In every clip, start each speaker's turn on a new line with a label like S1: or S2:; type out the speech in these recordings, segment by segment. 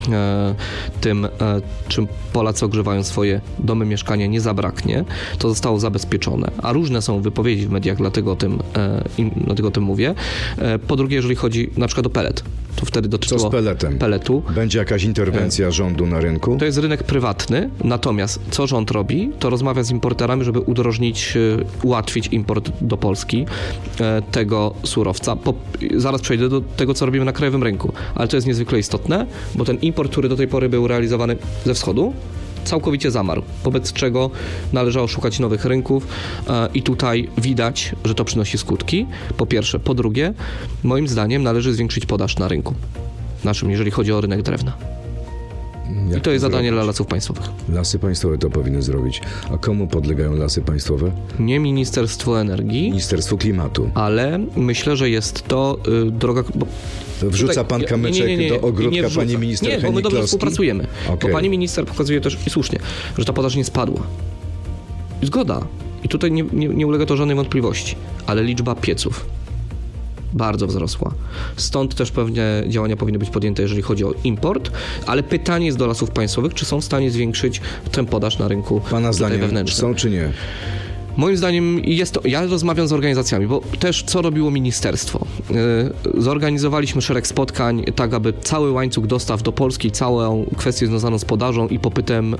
S1: tym, czym Polacy ogrzewają swoje domy, mieszkania, nie zabraknie. To zostało zabezpieczone, a różne są wypowiedzi w mediach, dlatego o tym mówię. Po drugie, jeżeli chodzi na przykład o pellet, to wtedy dotyczyło
S2: co z pelletem?
S1: Pelletu.
S2: Będzie jakaś interwencja rządu na rynku?
S1: To jest rynek prywatny, natomiast co rząd robi, to rozmawia z importerami, żeby udrożnić, ułatwić import do Polski tego surowca. Zaraz przejdę do tego, co robimy na krajowym rynku, ale to jest niezwykle istotne, bo ten import, który do tej pory był realizowany ze wschodu, całkowicie zamarł, wobec czego należało szukać nowych rynków i tutaj widać, że to przynosi skutki, po pierwsze. Po drugie, moim zdaniem należy zwiększyć podaż na rynku naszym, jeżeli chodzi o rynek drewna. I to jest zadanie dla Lasów Państwowych.
S2: Lasy Państwowe to powinny zrobić. A komu podlegają Lasy Państwowe?
S1: Nie Ministerstwo Energii.
S2: Ministerstwo Klimatu.
S1: Ale myślę, że jest to droga...
S2: Wrzuca pan kamyczek do ogródka pani minister Hennig-Kloski?
S1: Nie, bo my dobrze współpracujemy.
S2: Okay.
S1: Bo pani minister pokazuje też, i słusznie, że ta podaż nie spadła. Zgoda. I tutaj nie ulega to żadnej wątpliwości. Ale liczba pieców bardzo wzrosła. Stąd też pewnie działania powinny być podjęte, jeżeli chodzi o import, ale pytanie jest do Lasów Państwowych, czy są w stanie zwiększyć tę podaż na rynku
S2: pana zdaniem
S1: wewnętrznym.
S2: Są czy nie?
S1: Moim zdaniem jest to, ja rozmawiam z organizacjami, bo też co robiło ministerstwo? Zorganizowaliśmy szereg spotkań, tak aby cały łańcuch dostaw do Polski, całą kwestię związaną z podażą i popytem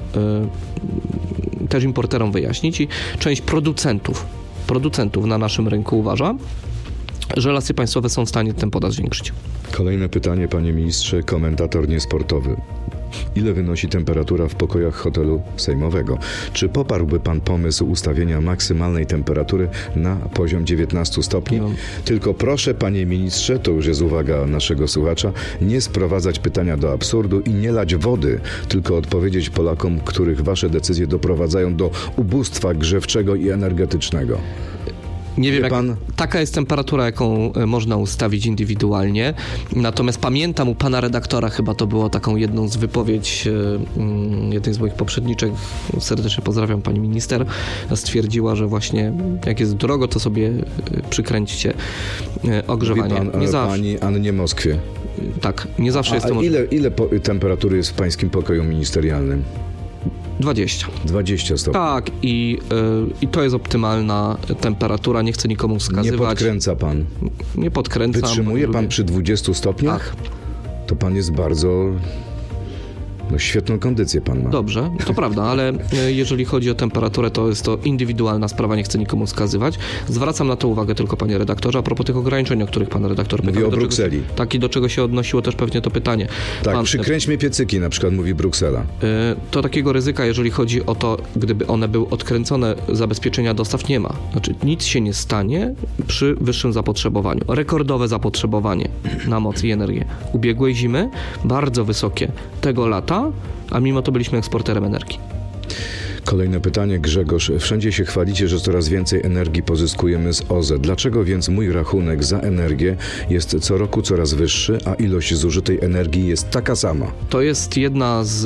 S1: też importerom wyjaśnić i część producentów na naszym rynku uważa, że Lasy Państwowe są w stanie ten podaż zwiększyć.
S2: Kolejne pytanie, panie ministrze, komentator niesportowy. Ile wynosi temperatura w pokojach hotelu sejmowego? Czy poparłby pan pomysł ustawienia maksymalnej temperatury na poziom 19 stopni?
S1: No.
S2: Tylko proszę, panie ministrze, to już jest uwaga naszego słuchacza, nie sprowadzać pytania do absurdu i nie lać wody, tylko odpowiedzieć Polakom, których wasze decyzje doprowadzają do ubóstwa grzewczego i energetycznego.
S1: Nie wiem, taka jest temperatura, jaką można ustawić indywidualnie. Natomiast pamiętam u pana redaktora, chyba to było taką jedną z wypowiedzi jednej z moich poprzedniczek, serdecznie pozdrawiam pani minister, stwierdziła, że właśnie jak jest drogo, to sobie przykręćcie ogrzewanie.
S2: Mówi pan, pani Annie Moskwie.
S1: Tak, nie zawsze jest to możliwe.
S2: Ile temperatury jest w pańskim pokoju ministerialnym?
S1: 20
S2: stopni.
S1: Tak, i to jest optymalna temperatura, nie chcę nikomu wskazywać.
S2: Nie podkręca pan?
S1: Nie podkręcam.
S2: Wytrzymuje pan przy 20 stopniach?
S1: Tak.
S2: To pan jest bardzo... świetną kondycję pan ma.
S1: Dobrze, to prawda, ale jeżeli chodzi o temperaturę, to jest to indywidualna sprawa, nie chcę nikomu wskazywać. Zwracam na to uwagę tylko, panie redaktorze, a propos tych ograniczeń, o których pan redaktor pytał.
S2: Mówi o Brukseli.
S1: Tak, i do czego się odnosiło też pewnie to pytanie.
S2: Tak, przykręćmy piecyki, na przykład mówi Bruksela.
S1: To takiego ryzyka, jeżeli chodzi o to, gdyby one były odkręcone, zabezpieczenia dostaw nie ma. Znaczy nic się nie stanie przy wyższym zapotrzebowaniu. Rekordowe zapotrzebowanie na moc i energię ubiegłej zimy, bardzo wysokie tego lata, a mimo to byliśmy eksporterem energii.
S2: Kolejne pytanie, Grzegorz. Wszędzie się chwalicie, że coraz więcej energii pozyskujemy z OZE. Dlaczego więc mój rachunek za energię jest co roku coraz wyższy, a ilość zużytej energii jest taka sama?
S1: To jest jedna z...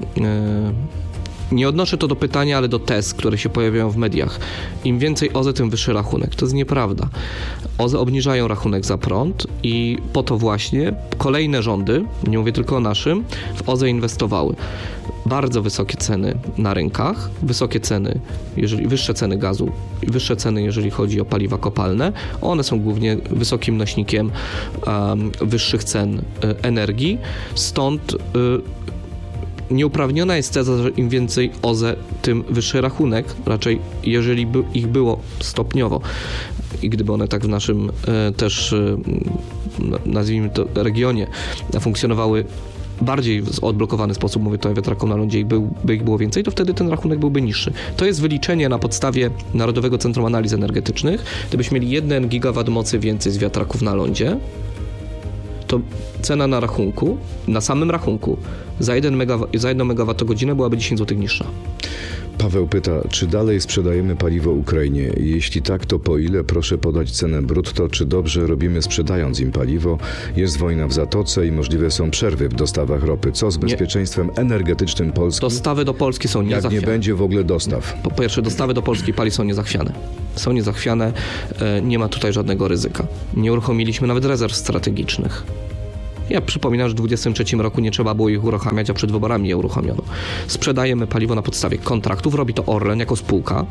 S1: Nie odnoszę to do pytania, ale do tez, które się pojawiają w mediach. Im więcej OZE, tym wyższy rachunek. To jest nieprawda. OZE obniżają rachunek za prąd i po to właśnie kolejne rządy, nie mówię tylko o naszym, w OZE inwestowały. Bardzo wysokie ceny na rynkach, wysokie ceny, wyższe ceny gazu i wyższe ceny, jeżeli chodzi o paliwa kopalne. One są głównie wysokim nośnikiem wyższych cen energii. Stąd nieuprawniona jest teza, że im więcej OZE, tym wyższy rachunek. Raczej, jeżeli by ich było stopniowo i gdyby one tak w naszym też, nazwijmy to, regionie funkcjonowały bardziej w odblokowany sposób, mówię tutaj o wiatrakom na lądzie, by ich było więcej, to wtedy ten rachunek byłby niższy. To jest wyliczenie na podstawie Narodowego Centrum Analiz Energetycznych. Gdybyśmy mieli 1 gigawat mocy więcej z wiatraków na lądzie, to cena na rachunku, na samym rachunku za 1 megawattogodzinę byłaby 10 zł niższa.
S2: Paweł pyta, czy dalej sprzedajemy paliwo Ukrainie? Jeśli tak, to po ile? Proszę podać cenę brutto. Czy dobrze robimy, sprzedając im paliwo? Jest wojna w Zatoce i możliwe są przerwy w dostawach ropy. Co z bezpieczeństwem energetycznym Polski?
S1: Dostawy do Polski są niezachwiane.
S2: Jak nie będzie w ogóle dostaw?
S1: Po pierwsze, dostawy do Polski paliw są niezachwiane. Są niezachwiane, nie ma tutaj żadnego ryzyka. Nie uruchomiliśmy nawet rezerw strategicznych. Ja przypominam, że w 2023 roku nie trzeba było ich uruchamiać, a przed wyborami je uruchomiono. Sprzedajemy paliwo na podstawie kontraktów, robi to Orlen jako spółka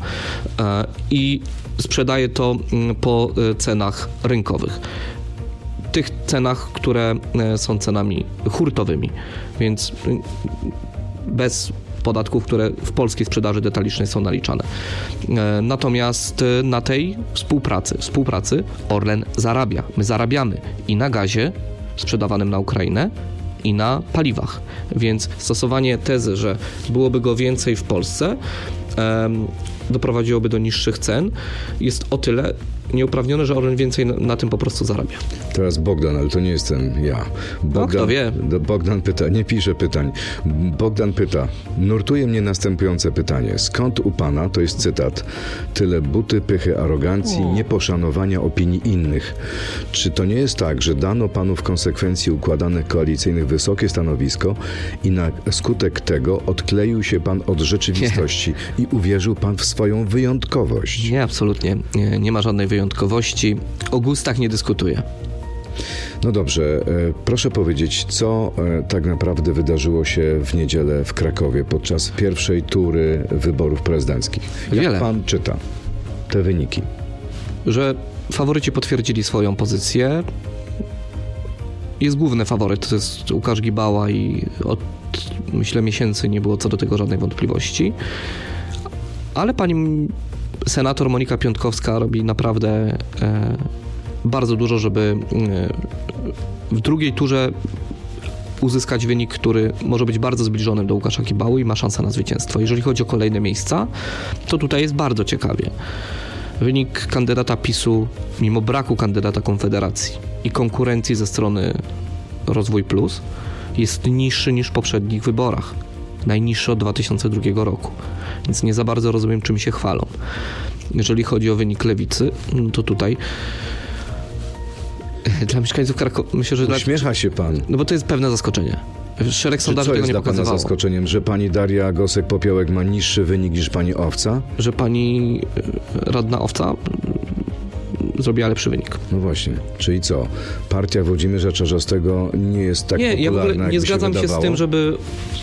S1: i sprzedaje to po cenach rynkowych. Tych cenach, które są cenami hurtowymi, więc bez podatków, które w polskiej sprzedaży detalicznej są naliczane. Natomiast na tej współpracy Orlen zarabia. My zarabiamy i na gazie sprzedawanym na Ukrainę, i na paliwach. Więc stosowanie tezy, że byłoby go więcej w Polsce, doprowadziłoby do niższych cen, jest o tyle nieuprawnione, że Orlen więcej na tym po prostu zarabia.
S2: Teraz Bogdan, ale to nie jestem ja. Bogdan,
S1: kto wie?
S2: Bogdan pyta, nie pisze pytań. Bogdan pyta, nurtuje mnie następujące pytanie. Skąd u pana, to jest cytat, tyle buty, pychy, arogancji, nieposzanowania opinii innych? Czy to nie jest tak, że dano panu w konsekwencji układanych koalicyjnych wysokie stanowisko i na skutek tego odkleił się pan od rzeczywistości i uwierzył pan w swoją wyjątkowość?
S1: Nie, absolutnie. Nie ma żadnej wyjątkowości. O gustach nie dyskutuję.
S2: No dobrze, proszę powiedzieć, co tak naprawdę wydarzyło się w niedzielę w Krakowie podczas pierwszej tury wyborów prezydenckich? Jak pan czyta te wyniki?
S1: Że faworyci potwierdzili swoją pozycję. Jest główny faworyt, to jest Łukasz Gibała i od, myślę, miesięcy nie było co do tego żadnej wątpliwości. Ale pani senator Monika Piątkowska robi naprawdę bardzo dużo, żeby w drugiej turze uzyskać wynik, który może być bardzo zbliżony do Łukasza Gibały i ma szansę na zwycięstwo. Jeżeli chodzi o kolejne miejsca, to tutaj jest bardzo ciekawie. Wynik kandydata PiS-u, mimo braku kandydata Konfederacji i konkurencji ze strony Rozwój Plus, jest niższy niż w poprzednich wyborach. Najniższy od 2002 roku. Więc nie za bardzo rozumiem, czym się chwalą. Jeżeli chodzi o wynik Lewicy, no to tutaj dla mieszkańców Krakowa, myślę, że...
S2: Uśmiecha się pan.
S1: No bo to jest pewne zaskoczenie. Szereg sondaży tego nie pokazywało.
S2: Co jest dla pana zaskoczeniem? Że pani Daria Gosek-Popiołek ma niższy wynik niż pani Owca?
S1: Że pani radna Owca zrobiła lepszy wynik.
S2: No właśnie. Czyli co? Partia Włodzimierza Czarzastego nie jest tak popularna,
S1: ja w ogóle nie zgadzam się z tym, żeby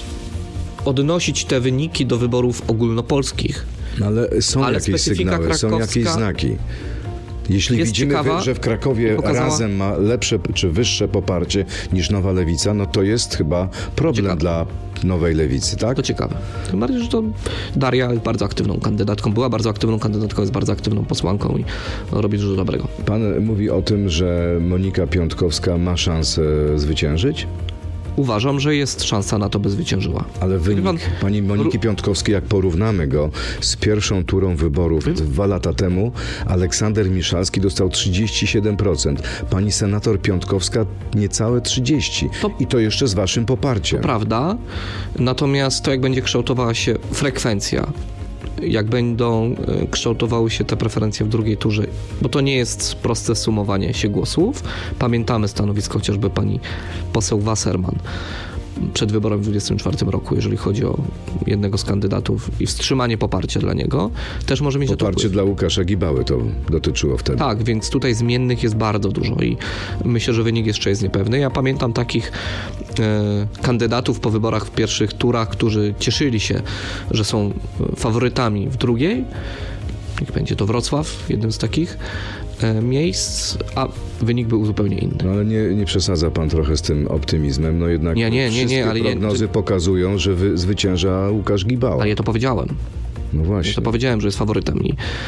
S1: odnosić te wyniki do wyborów ogólnopolskich.
S2: No ale są jakieś sygnały, są jakieś znaki. Jeśli widzimy, że w Krakowie Razem ma lepsze czy wyższe poparcie niż Nowa Lewica, no to jest chyba problem dla Nowej Lewicy, tak?
S1: To ciekawe. Tym bardziej, że to Daria jest bardzo aktywną kandydatką, była bardzo aktywną kandydatką, jest bardzo aktywną posłanką i robi dużo dobrego.
S2: Pan mówi o tym, że Monika Piątkowska ma szansę zwyciężyć?
S1: Uważam, że jest szansa na to, by zwyciężyła.
S2: Ale wynik pani Moniki Piątkowskiej, jak porównamy go z pierwszą turą wyborów 2 lata temu, Aleksander Miszalski dostał 37%, pani senator Piątkowska niecałe 30%. I to jeszcze z waszym poparciem.
S1: To prawda, natomiast to, jak będzie kształtowała się frekwencja, jak będą kształtowały się te preferencje w drugiej turze, bo to nie jest proste sumowanie się głosów. Pamiętamy stanowisko chociażby pani poseł Wasserman przed wyborem w 2024 roku, jeżeli chodzi o jednego z kandydatów i wstrzymanie poparcia dla niego, też może mieć
S2: poparcie dla Łukasza Gibały to dotyczyło wtedy.
S1: Tak, więc tutaj zmiennych jest bardzo dużo i myślę, że wynik jeszcze jest niepewny. Ja pamiętam takich kandydatów po wyborach w pierwszych turach, którzy cieszyli się, że są faworytami w drugiej. Niech będzie to Wrocław, jednym z takich miejsc, a wynik był zupełnie inny.
S2: No ale nie przesadza pan trochę z tym optymizmem, no jednak wszystkie prognozy pokazują, że zwycięża Łukasz Gibała.
S1: Ale ja to powiedziałem.
S2: No właśnie.
S1: Ja to powiedziałem, że jest faworytem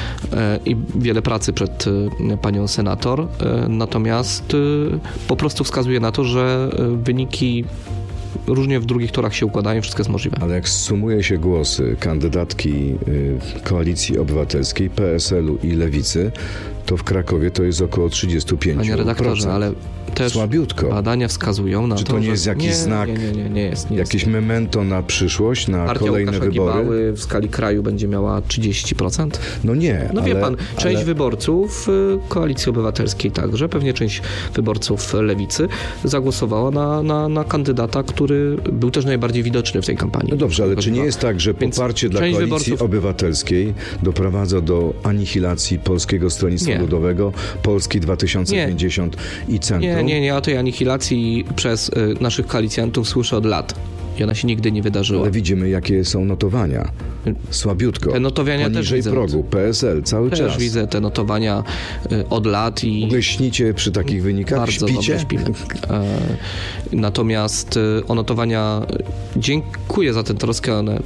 S1: i wiele pracy przed panią senator, natomiast po prostu wskazuje na to, że wyniki różnie w drugich turach się układają, wszystko jest możliwe.
S2: Ale jak sumuje się głosy kandydatki Koalicji Obywatelskiej, PSL-u i Lewicy, to w Krakowie to jest około 35%.
S1: Panie redaktorze, ale też
S2: słabiutko.
S1: Badania wskazują na to,
S2: że... Czy to nie jest jakiś znak,
S1: nie jest.
S2: Jakieś memento na przyszłość, na kolejne wybory?
S1: Gibały w skali kraju będzie miała 30%?
S2: No nie.
S1: No wie pan, część wyborców Koalicji Obywatelskiej także, pewnie część wyborców Lewicy zagłosowała na kandydata, który był też najbardziej widoczny w tej kampanii.
S2: No dobrze, ale czy nie jest tak, że poparcie dla Koalicji Obywatelskiej doprowadza do anihilacji Polskiego Stronnictwa Ludowego, Polski 2050 i Centrum?
S1: Nie, o tej anihilacji przez naszych koalicjantów słyszę od lat. I ona się nigdy nie wydarzyła.
S2: Ale widzimy, jakie są notowania. Słabiutko.
S1: Te notowania
S2: poniżej
S1: też widzę.
S2: progu, PSL cały czas.
S1: Też widzę te notowania od lat i...
S2: W ogóle śnicie przy takich wynikach?
S1: Bardzo
S2: Śpicie?
S1: dobrze śpimy. Natomiast o notowania dziękuję za tę troskę. One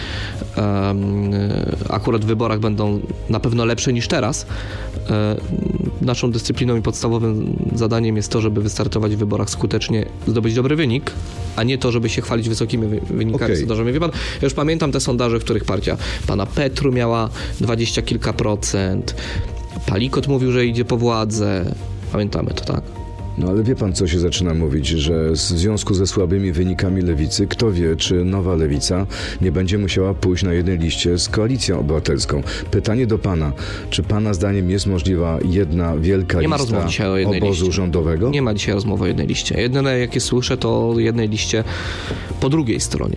S1: akurat w wyborach będą na pewno lepsze niż teraz. Naszą dyscypliną i podstawowym zadaniem jest to, żeby wystartować w wyborach skutecznie, zdobyć dobry wynik, a nie to, żeby się chwalić wysokimi wynikami sondażowymi. Wie pan, ja już pamiętam te sondaże, w których partia pana Petru miała 20 kilka procent. Palikot mówił, że idzie po władzę. Pamiętamy to, tak?
S2: No ale wie pan, co się zaczyna mówić, że w związku ze słabymi wynikami lewicy, kto wie, czy nowa lewica nie będzie musiała pójść na jednej liście z Koalicją Obywatelską. Pytanie do pana, czy pana zdaniem jest możliwa jedna wielka lista obozu rządowego?
S1: Nie ma dzisiaj rozmowy o jednej liście. Jedyne, jakie słyszę, to o jednej liście po drugiej stronie.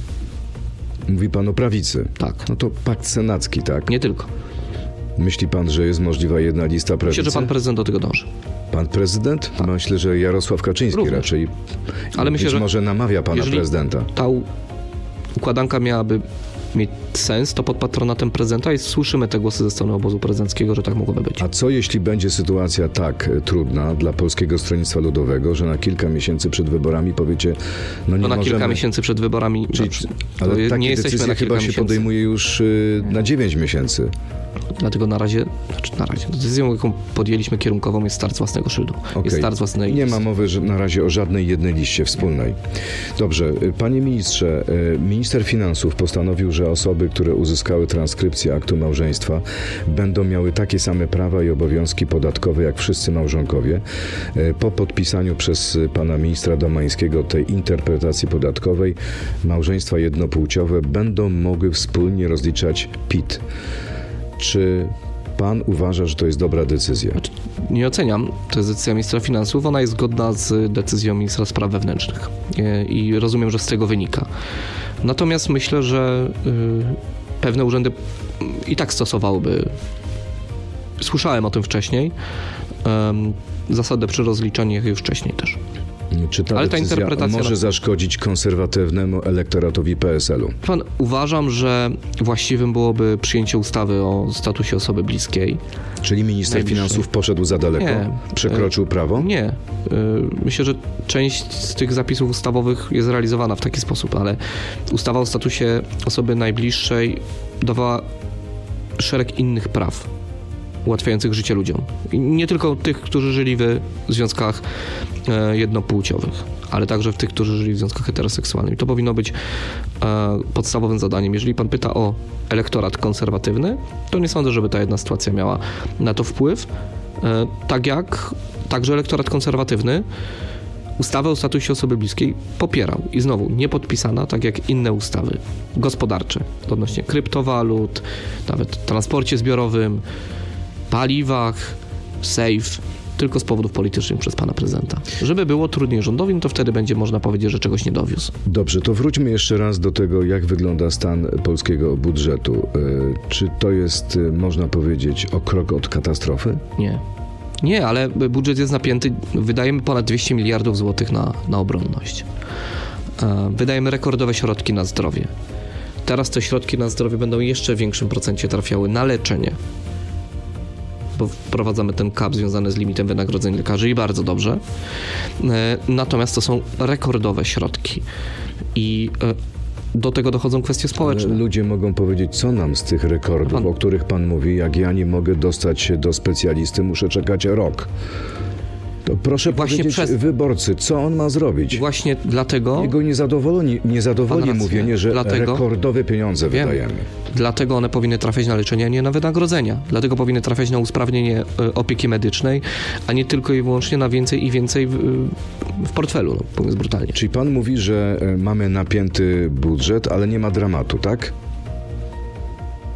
S2: Mówi pan o prawicy?
S1: Tak.
S2: No to pakt senacki, tak?
S1: Nie tylko.
S2: Myśli pan, że jest możliwa jedna lista prawicy?
S1: Myślę, że pan prezydent do tego dąży.
S2: Pan prezydent? Tak. Myślę, że Jarosław Kaczyński również raczej. Ale myślę, że może namawia pana prezydenta.
S1: Ta układanka miałaby mieć sens, to pod patronatem prezydenta i słyszymy te głosy ze strony obozu prezydenckiego, że tak mogłoby być.
S2: A co jeśli będzie sytuacja tak trudna dla Polskiego Stronnictwa Ludowego, że na kilka miesięcy przed wyborami powiecie, no nie możemy...
S1: na kilka miesięcy przed wyborami...
S2: Ale takie decyzje chyba się podejmuje już na 9 miesięcy.
S1: Dlatego na razie, decyzją, jaką podjęliśmy kierunkową, jest start z własnego szyldu. Jest start z własnej
S2: listy. Nie ma mowy na razie o żadnej jednej liście wspólnej. Dobrze, panie ministrze, minister finansów postanowił, że osoby, które uzyskały transkrypcję aktu małżeństwa, będą miały takie same prawa i obowiązki podatkowe, jak wszyscy małżonkowie. Po podpisaniu przez pana ministra Domańskiego tej interpretacji podatkowej, małżeństwa jednopłciowe będą mogły wspólnie rozliczać PIT. Czy pan uważa, że to jest dobra decyzja?
S1: Nie oceniam. To jest decyzja ministra finansów. Ona jest zgodna z decyzją ministra spraw wewnętrznych. I rozumiem, że z tego wynika. Natomiast myślę, że pewne urzędy i tak stosowałyby, słyszałem o tym wcześniej, zasadę przy rozliczaniu już wcześniej też.
S2: Czy ta decyzja może zaszkodzić konserwatywnemu elektoratowi PSL-u?
S1: Uważam, że właściwym byłoby przyjęcie ustawy o statusie osoby bliskiej.
S2: Czyli minister finansów poszedł za daleko? Nie. Przekroczył prawo?
S1: Nie. Myślę, że część z tych zapisów ustawowych jest realizowana w taki sposób, ale ustawa o statusie osoby najbliższej dawała szereg innych praw ułatwiających życie ludziom. I nie tylko tych, którzy żyli w związkach jednopłciowych, ale także w tych, którzy żyli w związkach heteroseksualnych. I to powinno być podstawowym zadaniem. Jeżeli pan pyta o elektorat konserwatywny, to nie sądzę, żeby ta jedna sytuacja miała na to wpływ. Tak jak także elektorat konserwatywny ustawę o statusie osoby bliskiej popierał. I znowu, nie podpisana, tak jak inne ustawy gospodarcze odnośnie kryptowalut, nawet transporcie zbiorowym, paliwach, safe, tylko z powodów politycznych przez pana prezydenta. Żeby było trudniej rządowi, no to wtedy będzie można powiedzieć, że czegoś nie dowiózł.
S2: Dobrze, to wróćmy jeszcze raz do tego, jak wygląda stan polskiego budżetu. Czy to jest, można powiedzieć, o krok od katastrofy?
S1: Nie, ale budżet jest napięty. Wydajemy ponad 200 miliardów złotych na obronność. Wydajemy rekordowe środki na zdrowie. Teraz te środki na zdrowie będą jeszcze w większym procencie trafiały na leczenie, bo wprowadzamy ten cap związany z limitem wynagrodzeń lekarzy i bardzo dobrze. Natomiast to są rekordowe środki i do tego dochodzą kwestie społeczne.
S2: Ale ludzie mogą powiedzieć, co nam z tych rekordów, o których pan mówi, jak ja nie mogę dostać się do specjalisty, muszę czekać rok. To proszę powiedzieć wyborcy, co on ma zrobić?
S1: Właśnie dlatego...
S2: Jego nie zadowoli mówienie, że rekordowe pieniądze wydajemy. Dlatego
S1: one powinny trafiać na leczenie, a nie na wynagrodzenia. Dlatego powinny trafiać na usprawnienie opieki medycznej, a nie tylko i wyłącznie na więcej i więcej w portfelu, mówiąc brutalnie.
S2: Czyli pan mówi, że mamy napięty budżet, ale nie ma dramatu, tak?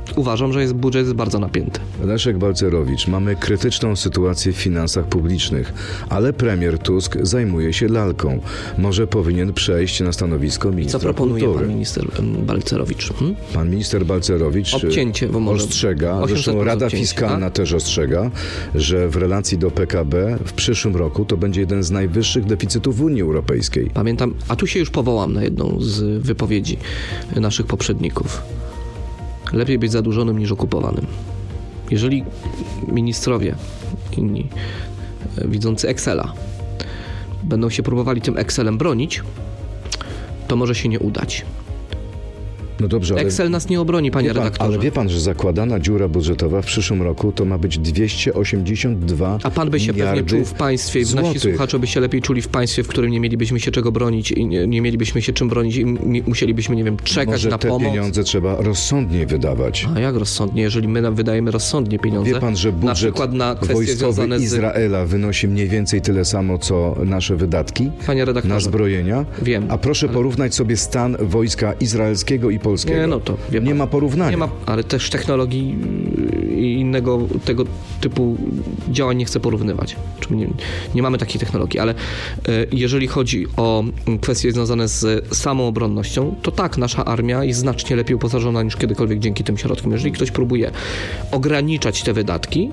S1: uważam, że budżet jest bardzo napięty.
S2: Leszek Balcerowicz, mamy krytyczną sytuację w finansach publicznych, ale premier Tusk zajmuje się lalką. Może powinien przejść na stanowisko ministra
S1: Co proponuje
S2: kultury.
S1: pan minister Balcerowicz?
S2: Pan minister Balcerowicz
S1: Obcięcie, bo może
S2: ostrzega, zresztą Rada Fiskalna też ostrzega, że w relacji do PKB w przyszłym roku to będzie jeden z najwyższych deficytów w Unii Europejskiej.
S1: Pamiętam, a tu się już powołam na jedną z wypowiedzi naszych poprzedników. Lepiej być zadłużonym niż okupowanym. Jeżeli ministrowie inni, widzący Excela, będą się próbowali tym Excelem bronić, to może się nie udać.
S2: No dobrze, ale
S1: Excel nas nie obroni, panie redaktorze.
S2: Ale wie pan, że zakładana dziura budżetowa w przyszłym roku to ma być 282
S1: A pan by się pewnie czuł w państwie i nasi słuchacze by się lepiej czuli w państwie, w którym nie mielibyśmy się czego bronić i nie mielibyśmy się czym bronić i musielibyśmy, nie wiem, czekać
S2: Może
S1: na
S2: te
S1: pomoc.
S2: pieniądze trzeba rozsądnie wydawać.
S1: A jak rozsądnie? Jeżeli my nam wydajemy rozsądnie pieniądze,
S2: Wie pan, że
S1: na
S2: budżet
S1: przykład na kwestie
S2: wojskowy
S1: związane z...
S2: Izraela wynosi mniej więcej tyle samo, co nasze wydatki
S1: Panie redaktorze,
S2: na zbrojenia?
S1: wiem.
S2: A proszę porównać sobie stan wojska izraelskiego i polskiego.
S1: Nie, no to wie pan.
S2: Nie ma porównania.
S1: Nie ma, ale też technologii i innego tego typu działań nie chcę porównywać. Nie mamy takiej technologii, ale jeżeli chodzi o kwestie związane z samoobronnością, to tak, nasza armia jest znacznie lepiej uposażona niż kiedykolwiek dzięki tym środkom. Jeżeli ktoś próbuje ograniczać te wydatki,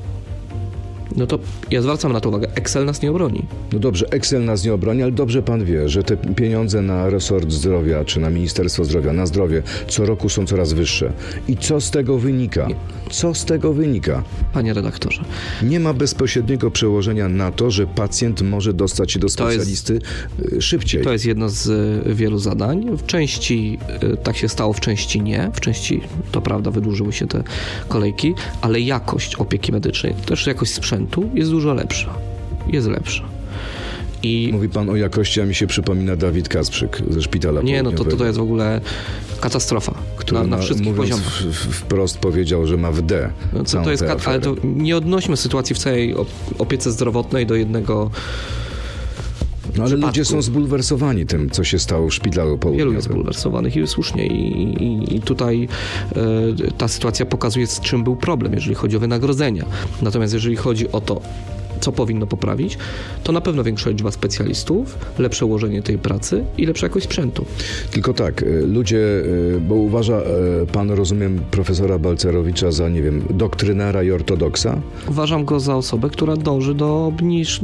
S1: no to ja zwracam na to uwagę, Excel nas nie obroni.
S2: No dobrze, Excel nas nie obroni, ale dobrze pan wie, że te pieniądze na resort zdrowia, czy na Ministerstwo Zdrowia, na zdrowie, co roku są coraz wyższe. I co z tego wynika? Co z tego wynika?
S1: Panie redaktorze.
S2: Nie ma bezpośredniego przełożenia na to, że pacjent może dostać się do specjalisty szybciej.
S1: To jest jedno z wielu zadań. W części tak się stało, w części nie. W części, to prawda, wydłużyły się te kolejki, ale jakość opieki medycznej, też jakość sprzętu jest dużo lepsza. Jest lepsza. I
S2: mówi pan o jakości, a mi się przypomina Dawid Kasprzyk ze Szpitala
S1: Nie, no
S2: Południowego,
S1: to jest w ogóle katastrofa.
S2: który
S1: na wszystkich poziomach.
S2: Wprost powiedział, że ma w D.
S1: No to jest ale to nie odnośmy sytuacji w całej opiece zdrowotnej do jednego
S2: No ale
S1: przypadku.
S2: ludzie są zbulwersowani tym, co się stało w Szpitalu Południowym.
S1: Wielu jest zbulwersowanych i słusznie. I tutaj ta sytuacja pokazuje, z czym był problem, jeżeli chodzi o wynagrodzenia. Natomiast jeżeli chodzi o to, co powinno poprawić, to na pewno większa liczba specjalistów, lepsze ułożenie tej pracy i lepsza jakość sprzętu.
S2: Tylko tak, ludzie, bo uważa pan, rozumiem, profesora Balcerowicza za, nie wiem, doktrynera i ortodoksa?
S1: Uważam go za osobę, która dąży do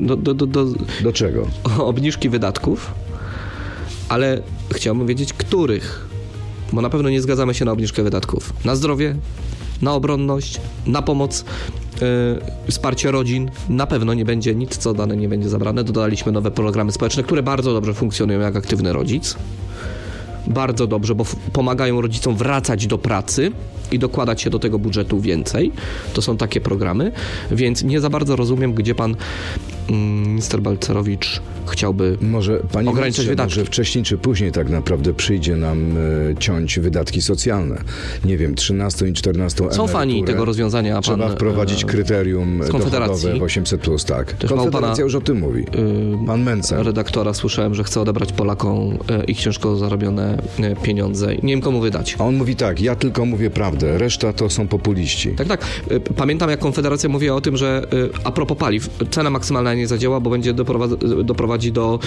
S2: Do czego?
S1: obniżki wydatków, ale chciałbym wiedzieć, których. Bo na pewno nie zgadzamy się na obniżkę wydatków. Na zdrowie, na obronność, na pomoc, wsparcie rodzin. Na pewno nie będzie nic, co dane nie będzie zabrane. Dodaliśmy nowe programy społeczne, które bardzo dobrze funkcjonują jak aktywny rodzic. Bardzo dobrze, bo pomagają rodzicom wracać do pracy i dokładać się do tego budżetu więcej. To są takie programy, więc nie za bardzo rozumiem, gdzie pan minister Balcerowicz chciałby ograniczać wydatki.
S2: Może wcześniej czy później tak naprawdę przyjdzie nam ciąć wydatki socjalne. Nie wiem, 13 i 14 emeryturę.
S1: Są fani tego rozwiązania, a
S2: Trzeba wprowadzić kryterium dochodowe w 800+, tak.
S1: Też
S2: Konfederacja już o tym mówi. Pan Mencen.
S1: Redaktora słyszałem, że chce odebrać Polakom ich ciężko zarobione pieniądze. Nie wiem, komu wydać.
S2: A on mówi tak, ja tylko mówię prawdę, reszta to są populiści.
S1: Tak. Pamiętam, jak Konfederacja mówiła o tym, że a propos paliw, cena maksymalna nie zadziała, bo będzie doprowadzi do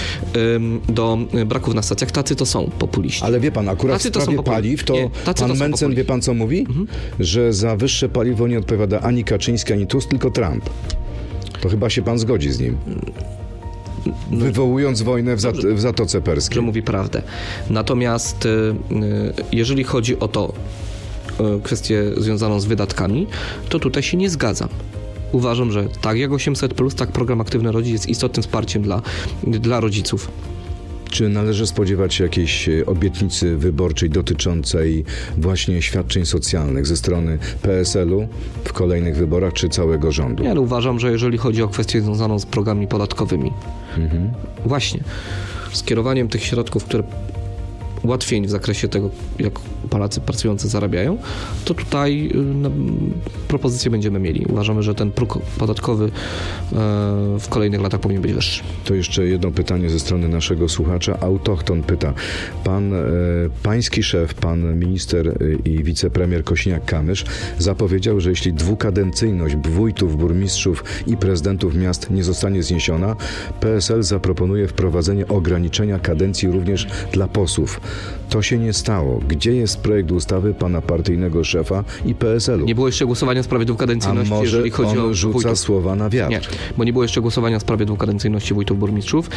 S1: braków na stacjach. Tacy to są populiści.
S2: Ale wie pan, akurat w sprawie paliw, to pan Mencen, wie pan co mówi? Że za wyższe paliwo nie odpowiada ani Kaczyński, ani Tusk, tylko Trump. To chyba się pan zgodzi z nim. Wywołując wojnę w Zatoce Perskiej.
S1: Że mówi prawdę. Natomiast jeżeli chodzi o to, kwestię związaną z wydatkami, to tutaj się nie zgadzam. Uważam, że tak jak 800+, tak program Aktywny Rodzic jest istotnym wsparciem dla rodziców.
S2: Czy należy spodziewać się jakiejś obietnicy wyborczej dotyczącej właśnie świadczeń socjalnych ze strony PSL-u w kolejnych wyborach, czy całego rządu?
S1: Ja uważam, że jeżeli chodzi o kwestię związaną z programami podatkowymi, właśnie skierowaniem tych środków, które ułatwień w zakresie tego, jak Polacy pracujący zarabiają, to tutaj propozycje będziemy mieli. Uważamy, że ten próg podatkowy w kolejnych latach powinien być wyższy.
S2: To jeszcze jedno pytanie ze strony naszego słuchacza. Autochton pyta. Pański szef, pan minister i wicepremier Kosiniak-Kamysz zapowiedział, że jeśli dwukadencyjność wójtów, burmistrzów i prezydentów miast nie zostanie zniesiona, PSL zaproponuje wprowadzenie ograniczenia kadencji również dla posłów. To się nie stało. Gdzie jest projekt ustawy pana partyjnego szefa i PSL-u?
S1: Nie było jeszcze głosowania w sprawie dwukadencyjności, jeżeli chodzi o
S2: rzuca
S1: wójtów.
S2: Słowa na wiatr.
S1: Nie, bo nie było jeszcze głosowania w sprawie dwukadencyjności wójtów, burmistrzów.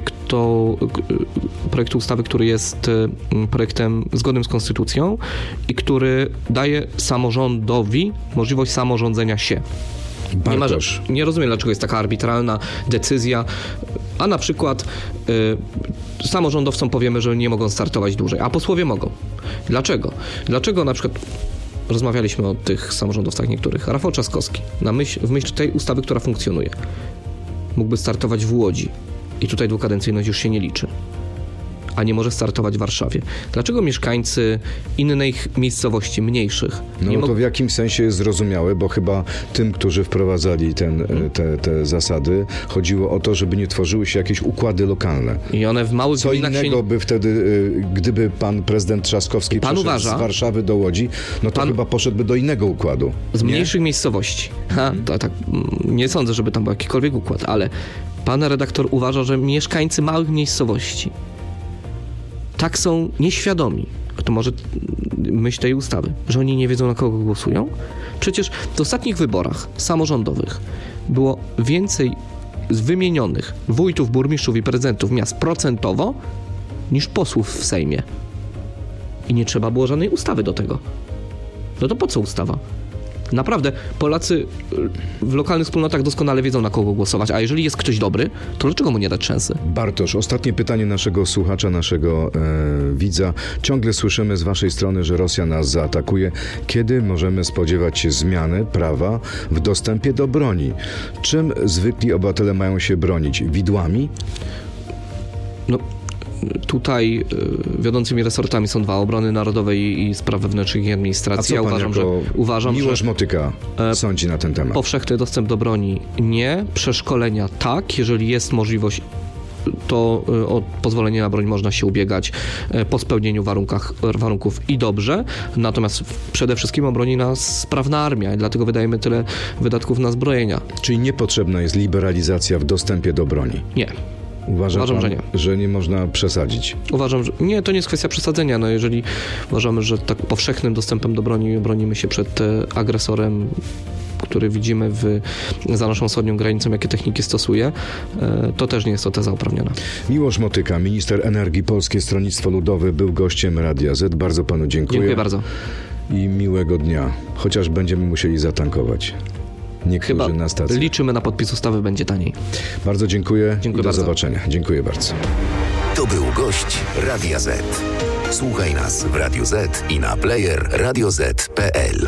S1: Projekt ustawy, który jest projektem zgodnym z konstytucją i który daje samorządowi możliwość samorządzenia się. Nie rozumiem, dlaczego jest taka arbitralna decyzja, a na przykład samorządowcom powiemy, że nie mogą startować dłużej, a posłowie mogą. Dlaczego? Dlaczego na przykład rozmawialiśmy o tych samorządowcach niektórych. Rafał Trzaskowski, w myśl tej ustawy, która funkcjonuje, mógłby startować w Łodzi i tutaj dwukadencyjność już się nie liczy, a nie może startować w Warszawie. Dlaczego mieszkańcy innych miejscowości, mniejszych...
S2: to w jakimś sensie jest zrozumiałe, bo chyba tym, którzy wprowadzali te zasady, chodziło o to, żeby nie tworzyły się jakieś układy lokalne.
S1: I one w małych
S2: Co innego by wtedy, gdyby pan prezydent Trzaskowski przeszedł z Warszawy do Łodzi, no to chyba poszedłby do innego układu.
S1: Z mniejszych miejscowości. Tak, nie sądzę, żeby tam był jakikolwiek układ, ale pan redaktor uważa, że mieszkańcy małych miejscowości tak są nieświadomi, kto może myśl tej ustawy, że oni nie wiedzą, na kogo głosują. Przecież w ostatnich wyborach samorządowych było więcej wymienionych wójtów, burmistrzów i prezydentów miast procentowo niż posłów w Sejmie. I nie trzeba było żadnej ustawy do tego. No to po co ustawa? Naprawdę, Polacy w lokalnych wspólnotach doskonale wiedzą, na kogo głosować, a jeżeli jest ktoś dobry, to dlaczego mu nie dać szansy?
S2: Bartosz, ostatnie pytanie naszego słuchacza, naszego widza. Ciągle słyszymy z waszej strony, że Rosja nas zaatakuje. Kiedy możemy spodziewać się zmiany prawa w dostępie do broni? Czym zwykli obywatele mają się bronić? Widłami?
S1: Tutaj wiodącymi resortami są dwa: obrony narodowej i spraw wewnętrznych i administracji.
S2: A co pan
S1: uważam, że
S2: Miłosz Motyka sądzi na ten temat?
S1: Powszechny dostęp do broni nie, przeszkolenia tak, jeżeli jest możliwość, to o pozwolenie na broń można się ubiegać po spełnieniu warunków i dobrze. Natomiast przede wszystkim obroni nas sprawna armia i dlatego wydajemy tyle wydatków na zbrojenia.
S2: Czyli niepotrzebna jest liberalizacja w dostępie do broni?
S1: Nie. Uważam,
S2: że nie można przesadzić.
S1: Uważam, że nie, to nie jest kwestia przesadzenia. Jeżeli uważamy, że tak powszechnym dostępem do broni bronimy się przed agresorem, który widzimy za naszą wschodnią granicą, jakie techniki stosuje, to też nie jest to teza uprawniona.
S2: Miłosz Motyka, minister energii, Polskie Stronnictwo Ludowe, był gościem Radia Z. Bardzo panu dziękuję.
S1: Dziękuję bardzo.
S2: I miłego dnia, chociaż będziemy musieli zatankować. Niektórzy na stacji.
S1: Liczymy na podpis ustawy, będzie taniej.
S2: Bardzo dziękuję.
S1: Dziękuję
S2: do
S1: bardzo.
S2: zobaczenia. Dziękuję bardzo.
S3: To był gość Radia Z. Słuchaj nas w Radiu Z i na player radioz.pl.